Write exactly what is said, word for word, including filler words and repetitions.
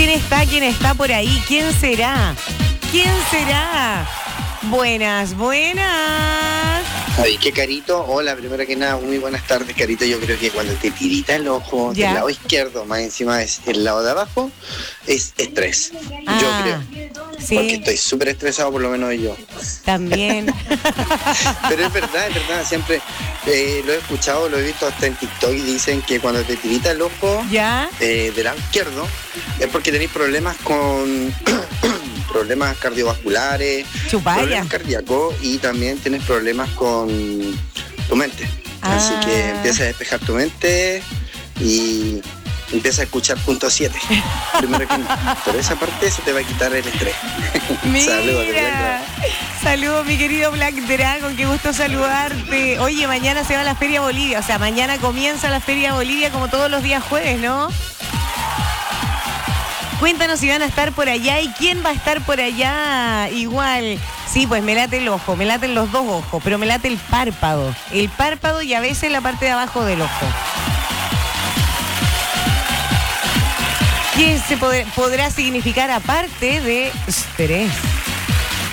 ¿Quién está? ¿Quién está por ahí? ¿Quién será? ¿Quién será? Buenas, buenas. Ay, qué Carito. Hola, primero que nada, muy buenas tardes, Carito. Yo creo que cuando te tirita el ojo Ya. del lado izquierdo, más encima es el lado de abajo, es estrés. Ah, yo creo. sí. Porque estoy súper estresado, por lo menos yo. También. Pero es verdad, es verdad. Siempre eh, lo he escuchado, lo he visto hasta en TikTok y dicen que cuando te tirita el ojo ¿Ya? eh, del lado izquierdo es porque tenéis problemas con... problemas cardiovasculares, Chupalla. problemas cardíacos y también tienes problemas con tu mente. Ah. Así que empieza a despejar tu mente y empieza a escuchar punto siete. Primero que nada. Por esa parte se te va a quitar el estrés. Mira. Saludos, de Black Saludos, mi querido Black Dragon, qué gusto saludarte. Oye, mañana se va a la Feria Bolivia, o sea, mañana comienza la Feria Bolivia como todos los días jueves, ¿no? Cuéntanos si van a estar por allá y quién va a estar por allá. Igual, sí, pues me late el ojo, me laten los dos ojos, pero me late el párpado. El párpado y a veces la parte de abajo del ojo. ¿Qué se pod- podrá significar aparte de estrés?